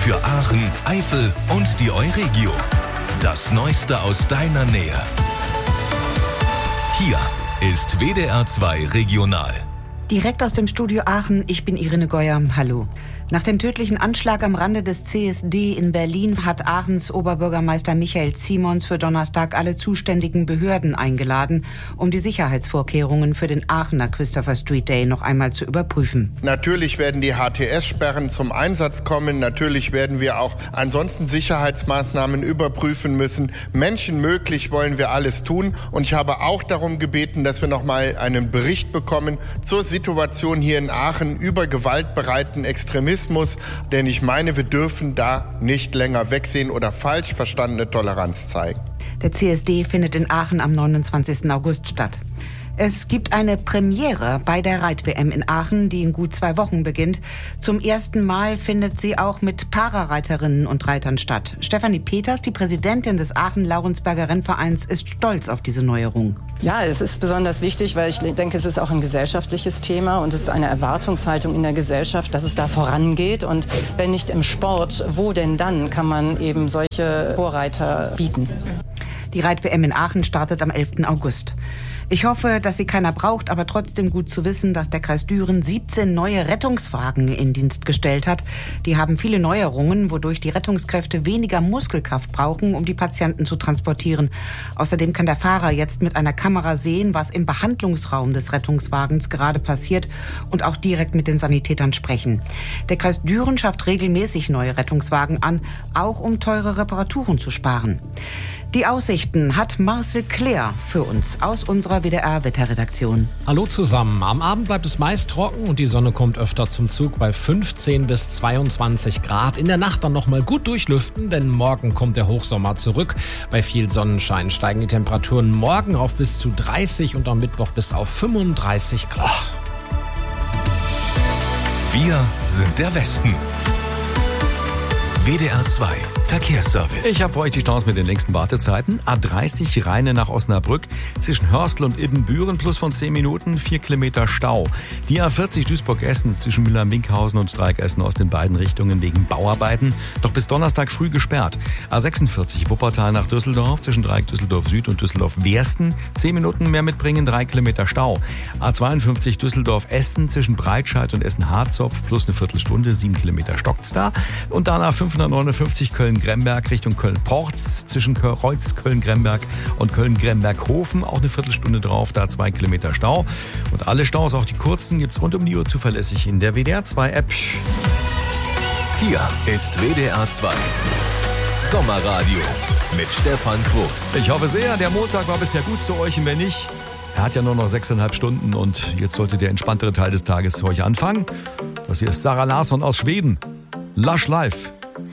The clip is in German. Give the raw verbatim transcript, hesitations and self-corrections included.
für Aachen, Eifel und die Euregio. Das Neueste aus deiner Nähe. Hier ist W D R zwei Regional. Direkt aus dem Studio Aachen, ich bin Irene Geuer. Hallo. Nach dem tödlichen Anschlag am Rande des C S D in Berlin hat Aachens Oberbürgermeister Michael Ziemons für Donnerstag alle zuständigen Behörden eingeladen, um die Sicherheitsvorkehrungen für den Aachener Christopher Street Day noch einmal zu überprüfen. Natürlich werden die H T S-Sperren zum Einsatz kommen. Natürlich werden wir auch ansonsten Sicherheitsmaßnahmen überprüfen müssen. Menschenmöglich wollen wir alles tun. Und ich habe auch darum gebeten, dass wir noch mal einen Bericht bekommen zur Situation hier in Aachen über gewaltbereiten Extremismus. Denn ich meine, wir dürfen da nicht länger wegsehen oder falsch verstandene Toleranz zeigen. Der C S D findet in Aachen am neunundzwanzigsten August statt. Es gibt eine Premiere bei der Reit-W M in Aachen, die in gut zwei Wochen beginnt. Zum ersten Mal findet sie auch mit Parareiterinnen und Reitern statt. Stefanie Peters, die Präsidentin des Aachen-Laurensberger Rennvereins, ist stolz auf diese Neuerung. Ja, es ist besonders wichtig, weil ich denke, es ist auch ein gesellschaftliches Thema und es ist eine Erwartungshaltung in der Gesellschaft, dass es da vorangeht. Und wenn nicht im Sport, wo denn dann kann man eben solche Vorreiter bieten? Die Reit-W M in Aachen startet am elften August. Ich hoffe, dass sie keiner braucht, aber trotzdem gut zu wissen, dass der Kreis Düren siebzehn neue Rettungswagen in Dienst gestellt hat. Die haben viele Neuerungen, wodurch die Rettungskräfte weniger Muskelkraft brauchen, um die Patienten zu transportieren. Außerdem kann der Fahrer jetzt mit einer Kamera sehen, was im Behandlungsraum des Rettungswagens gerade passiert und auch direkt mit den Sanitätern sprechen. Der Kreis Düren schafft regelmäßig neue Rettungswagen an, auch um teure Reparaturen zu sparen. Die Aussichten hat Marcel Claire für uns aus unserer W D R-Wetterredaktion. Hallo zusammen. Am Abend bleibt es meist trocken und die Sonne kommt öfter zum Zug bei fünfzehn bis zweiundzwanzig Grad. In der Nacht dann nochmal gut durchlüften, denn morgen kommt der Hochsommer zurück. Bei viel Sonnenschein steigen die Temperaturen morgen auf bis zu dreißig und am Mittwoch bis auf fünfunddreißig Grad. Wir sind der Westen. W D R zwei Verkehrsservice. Ich habe für euch die Chance mit den längsten Wartezeiten. A dreißig Rheine nach Osnabrück zwischen Hörstel und Ibbenbüren plus von zehn Minuten, vier Kilometer Stau. Die A vierzig Duisburg-Essen zwischen Müllheim-Winkhausen und Dreieck-Essen aus den beiden Richtungen wegen Bauarbeiten doch bis Donnerstag früh gesperrt. A sechsundvierzig Wuppertal nach Düsseldorf zwischen Dreieck Düsseldorf Süd und Düsseldorf-Wehrsten, zehn Minuten mehr mitbringen, drei Kilometer Stau. A zweiundfünfzig Düsseldorf-Essen zwischen Breitscheid und Essen-Harzopf plus eine Viertelstunde, sieben Kilometer stockt's da. Und dann A fünfhundertneunundfünfzig Köln-Gremberg Richtung Köln-Porz zwischen Kreuz, Köln-Gremberg und Köln-Gremberg-Hofen. Auch eine Viertelstunde drauf, da zwei Kilometer Stau. Und alle Staus, auch die kurzen, gibt's rund um die Uhr zuverlässig in der W D R zwei App. Hier ist W D R zwei Sommerradio mit Stefan Quos. Ich hoffe sehr, der Montag war bisher gut zu euch und wenn nicht, er hat ja nur noch sechseinhalb Stunden und jetzt sollte der entspanntere Teil des Tages für euch anfangen. Das hier ist Sarah Larsson aus Schweden. Lush Life.